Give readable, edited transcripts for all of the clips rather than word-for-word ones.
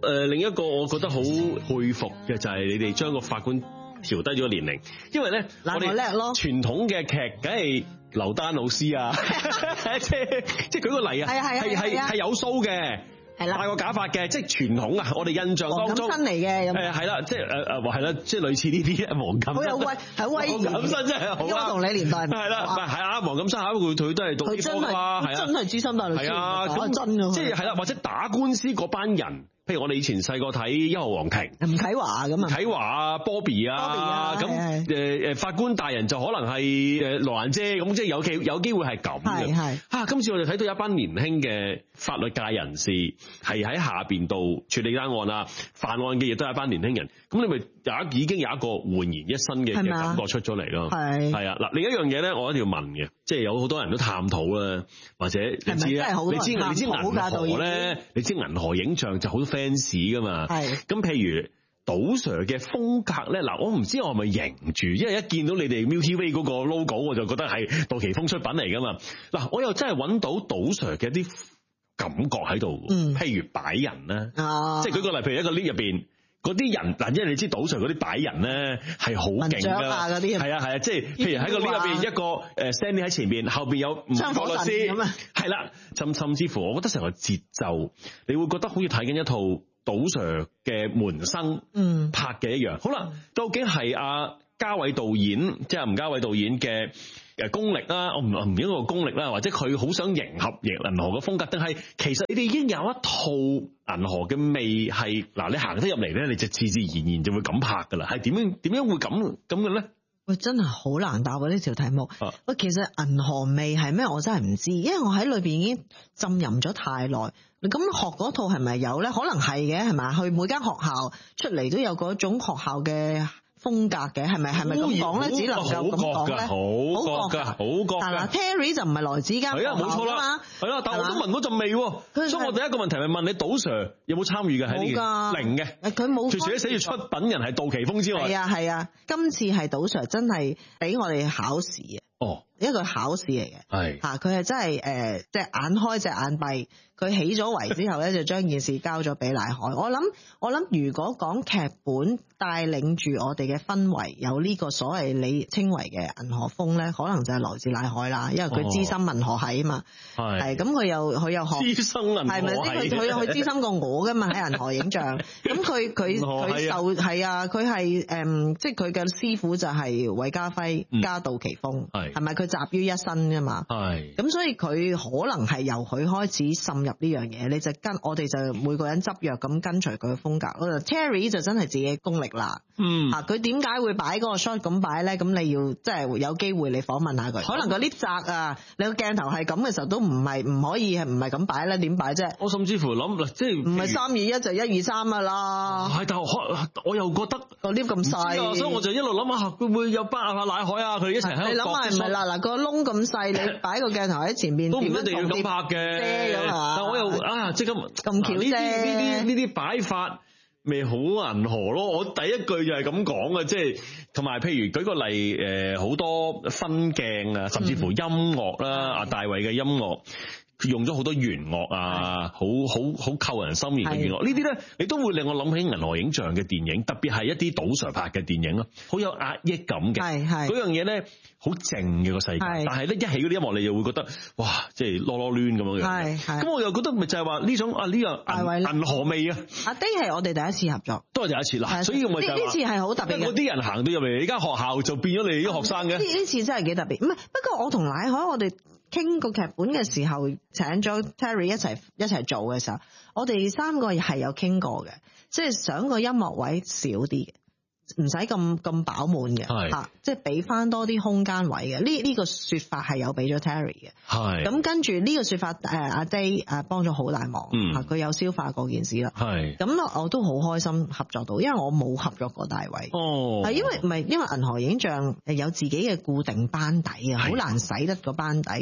另一個我覺得好佩服嘅就係你哋將個法官調低咗個年齡，因為咧我哋叻咯， 傳統嘅劇梗係劉丹老師啊，即係舉個例啊，係有鬚嘅。 係啦， 戴個假髮嘅，即係傳統啊！我哋印象當中， 黃錦燊嚟嘅咁。 係啦，即係係啦，即係類似呢啲黃錦燊。 好有威，係威嚴。 黃錦燊真係好啦。 同你年代係啦，係啊，黃錦燊下佢都係讀醫科㗎嘛，係啊， 真係資深大律師。 係啊，咁真㗎。 即係係啦，或者打官司嗰班人。譬如我哋以前細個睇《一號皇庭》， 吳啟華咁啊， 啟華啊、Bobby 啊，咁法官大人就可能係羅蘭姐咁，即係有機會係咁嘅。係今次我哋睇到有一班年輕嘅法律界人士係喺下邊度處理單案啊，犯案嘅亦都係一班年輕人，咁你咪已經有一個煥然一新嘅感覺出咗嚟咯。係啊，嗱，另一樣嘢咧，我一定要問嘅，即係有好多人都探討啦，或者你知咧，你知銀河咧，你知銀河影像就好多fans 噶嘛，咁譬如賭 Sir 嘅風格咧，嗱，我唔知我係咪認住，因為一見到你哋 MiLTV 嗰個 logo， 我就覺得係杜琪峰出品嚟噶嘛。嗱，我又真係揾到賭 Sir 嘅啲感覺喺度，譬如擺人啦，即係舉個例，譬如一個 lift 入邊嗰啲人，嗱，因為你知賭 Sir 嗰啲擺人咧係好勁噶，係啊，即係譬如喺個 lift 入邊一個Stanley 喺前邊，後邊有5個律師，係啦，甚至乎我覺得成個節奏，你會覺得好似睇緊一套賭 Sir 嘅門生拍嘅一樣。好啦，究竟係阿嘉偉導演，即係吳嘉偉導演嘅功力啦，我唔應該個功力啦，或者佢好想迎合銀河嘅風格，定係其實你哋已經有一套銀河嘅味係嗱，你行得入嚟咧，你就自然就會咁拍噶啦，係點樣會咁嘅咧？ 喂，真係好難答喎呢條題目。喂，其實銀河味係咩？我真係唔知，因為我喺裏邊已經浸淫咗太耐。你咁學嗰套係咪有咧？可能係嘅，係咪？去每間學校出嚟都有嗰種學校嘅風格嘅，係咪咁講咧？只能夠咁講咧。好覺㗎。但嗱 Terry 就唔係來自間學校㗎嘛。係啊，冇錯啦。係啦，但係我都聞到陣味喎。所以我第一個問題咪問你，賭 Sir 有冇參與嘅喺呢件？零嘅。佢冇。除咗寫住出品人係杜琪峰之外。係啊。今次係賭 Sir 真係俾我哋考試嘅。一個考試嚟嘅。係。佢係真係隻眼開隻眼閉。佢起咗圍之後咧，就將件事交咗俾賴海。我諗，如果講劇本帶領住我哋嘅氛圍，有呢個所謂你稱為嘅銀河風咧，可能就係來自賴海啦，因為佢資深銀河系啊嘛。係咁，佢又學資深銀河系，係咪先？佢資深過我噶嘛喺銀河影像。咁佢受係啊，佢係即係佢嘅師傅就係韋家輝加杜琪峰，係咪佢集於一身噶嘛？係咁，所以佢可能係由佢開始滲入呢樣嘢，你就我哋就每個人執藥咁跟隨佢嘅風格。Terry 就真係自己功力啦。佢點解會擺嗰個 shot 咁擺咧？咁你要即係有機會你訪問下佢。可能個 lift 窄啊，你個鏡頭係咁嘅時候都唔可以係唔係咁擺咧？點擺啫？我甚至乎諗即係唔係3、2、1就1、2、3噶啦。係，但我又覺得個 lift 咁細，所以我就一路諗下會唔會有班阿乃海啊佢哋一齊喺度。你諗下係咪嗱個窿咁細，你擺個鏡頭喺前面都唔一定要咁拍嘅。但我又即刻咁巧啫，呢啲擺法咪好銀河咯。我第一句就係咁講嘅，即係同埋譬如舉個例，好多分鏡啊，甚至乎音樂啦，阿大衛嘅音樂。佢用咗好多弦樂啊，好扣人心弦嘅弦樂，呢啲咧你都會令我諗起銀河影像嘅電影，特別係一啲賭 Sir 拍嘅電影咯，好有壓抑感嘅。係嗰樣嘢咧好靜嘅個世界，但係咧一起嗰啲音樂你又會覺得哇，即係囉囉攣咁樣。咁我又覺得咪就係話呢種呢個銀河味啊。阿丁係我哋第一次合作，都係第一次啦，所以咪就係呢次係好特別嘅。嗰啲人行到入嚟呢間學校就變咗你啲學生嘅。呢次真係幾特別，唔係不過我同乃海我哋傾個劇本嘅時候，請咗 Terry 一齊做嘅時候，我哋3個係有傾過嘅，即係想個音樂位少啲嘅，唔使咁飽滿嘅，嚇，即係俾翻多啲空間位嘅。呢個説法係有俾咗 Terry 嘅，係。咁跟住呢個説法，阿 Day 幫咗好大忙，佢有消化嗰件事啦，係。咁我都好開心合作到，因為我冇合作過大衛，係因為銀河影像有自己嘅固定班底啊，好難使得個班底。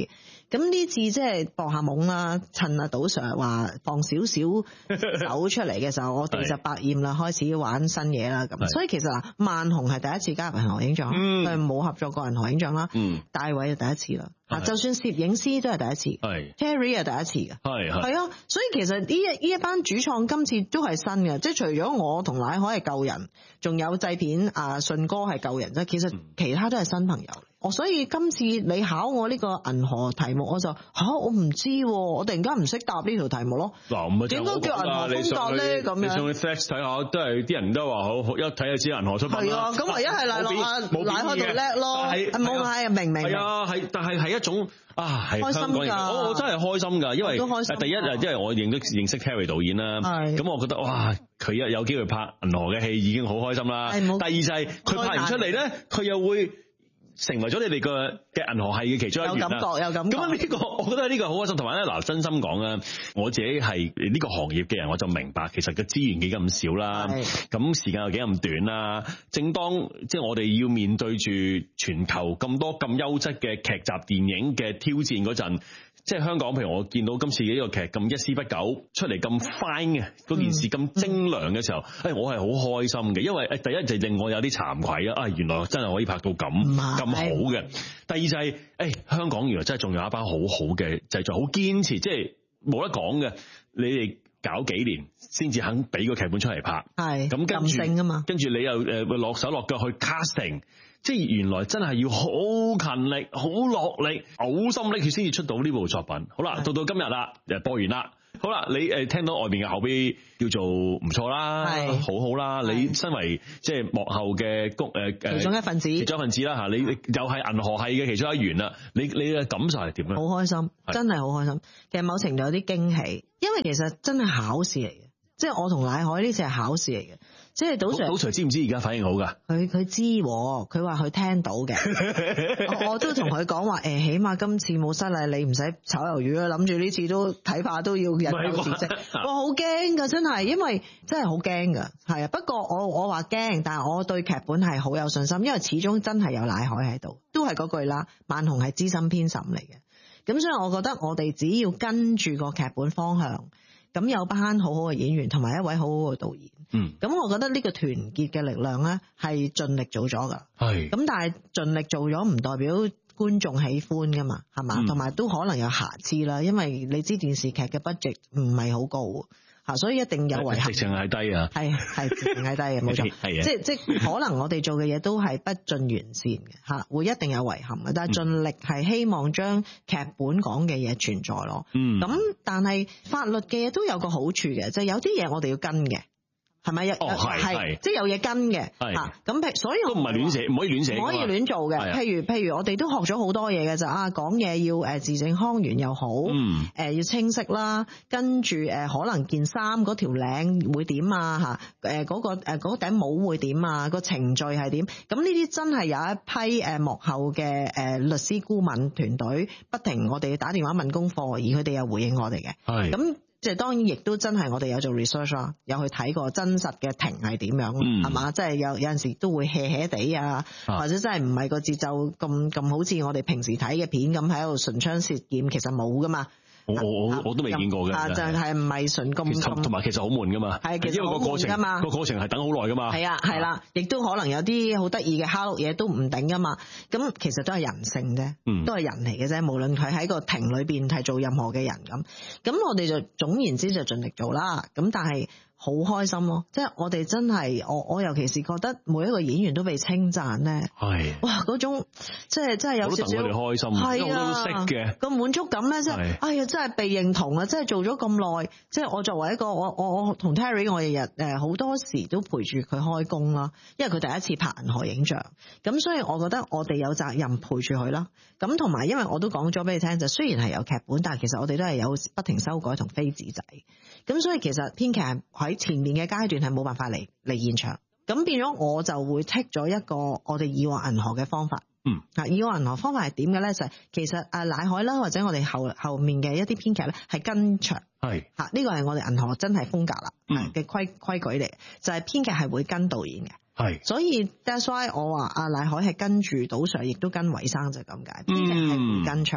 咁呢次即係搏下懵啦，趁阿賭 Sir 話放少少手出嚟嘅時候，我哋就百厭啦，開始玩新嘢啦咁。所以其實嗱，萬紅係第一次加入銀河映像，佢冇合作過銀河映像啦。大偉就第一次啦。就算攝影師都係第一次，Terry 係第一次嘅，係啊，所以其實呢一班主創今次都係新嘅，即係除咗我同乃海係舊人，仲有製片順哥係舊人啫，其實其他都係新朋友。所以今次你考我呢個銀河題目，我就我唔知，我突然間唔識答呢條題目咯。嗱，唔係點解叫銀河風格咧？咁樣你上去 Flex 睇下，都係啲人都話好，一睇就知銀河出品。 係啊，咁唯一係賴落乃海度叻咯，冇係明係啊，係但係一種係開心㗎。 我真係開心㗎，因為第一因為我認識 Terry 導演啦，咁我覺得哇，佢有機會拍銀河嘅戲已經好開心啦。第二就係佢拍完出嚟咧，佢又會成為咗你哋嘅銀河系嘅其中一員啦， 有感覺。 咁呢個我覺得呢個好開心，同埋咧嗱，真心講啊，我自己係呢個行業嘅人，我就明白其實個資源幾咁少啦，咁時間又幾咁短啦。正當即係我哋要面對住全球咁多咁優質嘅劇集電影嘅挑戰嗰陣，即係香港，譬如我見到今次呢個劇咁一絲不苟出嚟咁 fine 嘅嗰件事咁精良嘅時候，我係好開心嘅，因為第一就令我有啲慚愧啊，原來真係可以拍到咁好嘅。第二就係香港原來真係仲有一班好好嘅製作，好堅持，即係冇得講嘅。你哋搞幾年先至肯俾個劇本出嚟拍，係咁跟住你又落手落腳去 casting。即係原來真係要好勤力、好落力、嘔心瀝血先至出到呢部作品。好啦，到今日啦，播完啦。好啦，你聽到外面嘅口碑叫做唔錯啦，好好啦。你身為即係幕後嘅其中一份子啦嚇，你又係銀河系嘅其中一員啦。你嘅感受係點咧？好開心，真係好開心。其實某程度有啲驚喜，因為其實真係考試嚟嘅，即係我同乃海呢次係考試嚟嘅。即係賭 Sir 知唔知而家反應好㗎？佢知，佢話佢聽到嘅。我都同佢講話起碼今次冇失禮，你唔使炒魷魚啦。諗住呢次都睇怕都要引咎辭職。我好驚㗎，真係，因為真係好驚㗎。係啊，不過我話驚，但係我對劇本係好有信心，因為始終真係有乃海喺度，都係嗰句啦。萬紅係資深編審嚟嘅，咁所以我覺得我哋只要跟住個劇本方向，咁有班好好嘅演員同埋一位好好嘅導演。咁我覺得呢個團結嘅力量咧係盡力做咗噶，咁但係盡力做咗唔代表觀眾喜歡噶嘛，係嘛？同埋都可能有瑕疵啦，因為你知電視劇嘅 budget 唔係好高所以一定有遺憾。直情係低啊，係直情係低嘅，冇錯，係啊，即可能我哋做嘅嘢都係不盡完善嘅會一定有遺憾嘅，但係盡力係希望將劇本講嘅嘢存在咯。咁但係法律嘅嘢都有個好處嘅，就係有啲嘢我哋要跟嘅。係咪係即係有嘢跟嘅咁，所以我都唔係亂寫，唔可以亂寫，唔可以亂做嘅。譬如我哋都學咗好多嘢嘅就講嘢要字正腔圓又好，要清晰啦。跟住可能件衫嗰條領會點嗰頂帽會點個程序係點？咁呢啲真係有一批幕後嘅律師顧問團隊，不停我哋打電話問功課，而佢哋又回應我哋嘅。咁即係當然，亦都真係我哋有做 research 啦，有去睇過真實嘅庭係點樣，係嘛？即係有陣時都會 hea 地或者真係唔係個節奏咁好似我哋平時睇嘅片咁喺度唇槍舌劍，其實冇噶嘛。我都未見過嘅，就係唔係純咁，同埋其實好悶噶嘛，因為個過程係等好耐噶嘛。係啦，亦都可能有啲好得意嘅蝦碌嘢都唔頂噶嘛。咁其實都係人性啫，都係人嚟嘅啫。無論佢喺個庭裏邊係做任何嘅人咁我哋就總言之就盡力做啦。咁但係好開心咯，即係我哋真係我尤其是覺得每一個演員都被稱讚咧，哇嗰種即係真係有少少開心，係啊，識嘅個滿足感咧，即係真係被認同啊！即係做咗咁耐，即係我作為一個我同 Terry， 我日日好多時都陪住佢開工啦，因為佢第一次拍銀河影像，咁所以我覺得我哋有責任陪住佢啦。咁同埋因為我都講咗俾你聽，就雖然係有劇本，但係其實我哋都係有不停修改同飛紙仔。咁所以其實編劇喺前面嘅階段係冇辦法嚟現場，咁變咗我就會剔咗一個我哋以往銀河嘅方法。以往銀河方法係點嘅咧？就係其實乃海啦，或者我哋後面嘅一啲編劇咧係跟場，呢個係我哋銀河真係風格啦嘅規矩嚟，就係編劇係會跟導演嘅。所以 that's why 我話乃海係跟住賭 Sir，亦都跟韋生就咁解，編劇係會跟場嘅。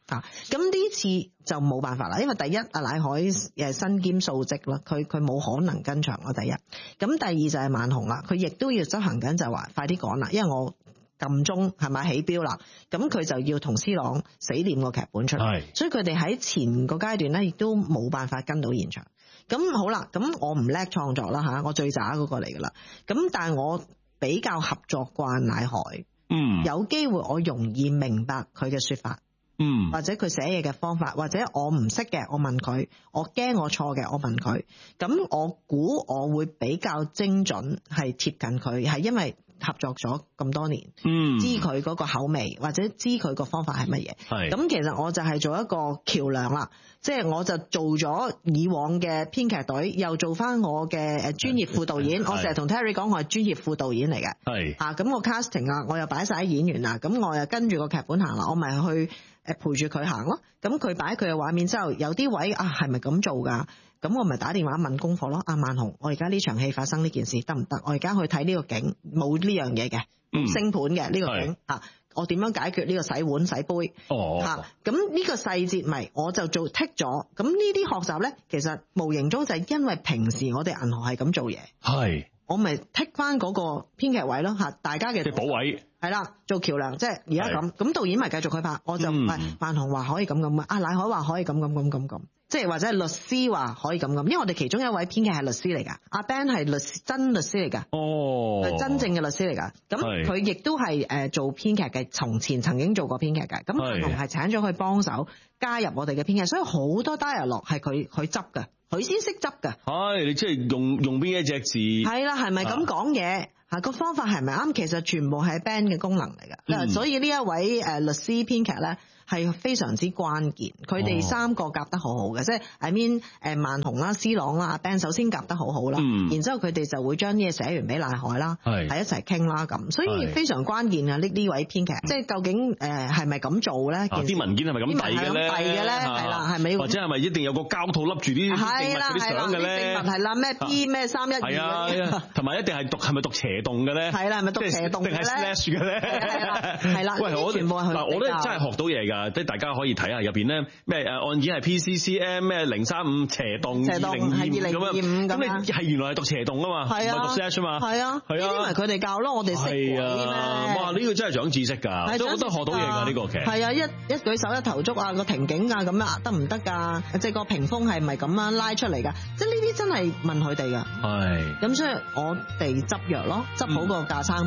咁呢次就冇辦法啦，因為第一阿乃海身兼數職啦，佢冇可能跟場啦。第一，咁第二就係萬紅啦，佢亦都要執行緊，就係話快啲趕啦，因為我撳鐘係咪起標啦，咁佢就要同司朗死念個劇本出嚟，所以佢哋喺前個階段咧，亦都冇辦法跟到現場。咁好啦，咁我唔叻創作啦吓，我最渣嗰個嚟噶啦，咁但係我比較合作慣乃海，有機會我容易明白佢嘅說法。或者佢寫嘢嘅方法，或者我唔識嘅，我問佢，我驚我錯嘅，我問佢，咁我估我會比較精準，係貼近佢，係因為合作咗咁多年，知佢嗰個口味，或者知佢個方法係乜嘢。咁其實我就係做一個橋梁啦，即係我就做咗以往嘅編劇隊，又做翻我嘅專業副導演。我成日同 Terry 講，我係專業副導演嚟嘅。咁我 casting 啊，我又擺晒啲演員啦，咁我又跟住個劇本行啦，我咪去陪住佢行咯。咁佢擺佢嘅畫面之後，有啲位係咪咁做㗎？咁我咪打電話問功課咯。萬紅，我而家呢場戲發生呢件事得唔得？我而家去睇呢個景，冇呢樣嘢嘅，升盤嘅呢個景我點樣解決呢個洗碗洗杯？咁呢個細節咪我就做剔咗。咁呢啲學習咧，其實無形中就係因為平時我哋銀行係咁做嘢，我咪剔翻嗰個編劇位咯，大家嘅補位係啦，做橋梁，即係而家咁導演咪繼續佢拍，我就萬紅話可以咁，乃海話可以咁，即係或者係律師話可以咁，因為我哋其中一位編劇係律師嚟㗎，阿 Ben 係真律師嚟㗎，係真正嘅律師嚟㗎，咁佢亦都係做編劇嘅，從前曾經做過編劇嘅，咁萬紅係請咗佢幫手加入我哋嘅編劇，所以好多 dialogue 係佢執㗎。佢先識執㗎， 你即係用邊一隻字？係啦，係咪咁講嘢？個方法係咪啱？其實全部係 band 嘅功能嚟㗎。所以呢一位律師編劇咧係非常之關鍵。佢哋三個夾得好好嘅，即係 I mean 萬紅啦、司朗啦、阿 Ben 首先夾得好好啦，然之後佢哋就會將啲嘢寫完俾乃海啦，係一齊傾啦咁。所以非常關鍵啊！呢位編劇，即係究竟係咪咁做咧？ 啲文件係咪咁遞嘅咧？ 係啦，係咪？ 或者係咪一定有個膠套笠住啲證物嗰啲相嘅咧？ 證物係啦，咩 P 咩312嘅， 同埋一定係係咪讀斜動嘅咧？ 係啦，係咪讀斜動嘅咧？ 定係 slash 嘅咧？係啦。喂，我都真係學到嘢㗎，即係大家可以睇下入邊咧咩案件係 PCCM 咩035斜動2025咁樣，咁你係原來係讀斜動啊嘛，唔係讀 slash 啊嘛，係啊，呢啲咪佢哋教咯，我哋識啲咩？哇，呢個真係長知識㗎，都學到嘢㗎呢個劇。係啊，一舉手一投足啊，個停景啊咁樣得唔得㗎？即係個屏風係咪咁樣拉出嚟㗎？即係呢啲真係問佢哋㗎。係。咁所以我哋執藥咯，執好個架撐。